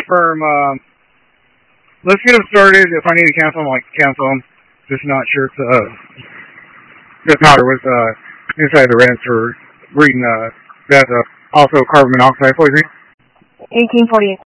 confirm. Let's get them started. If I need to cancel them, I can cancel them. Just not sure if the powder was inside the rinse or reading that also carbon monoxide poisoning. 1848.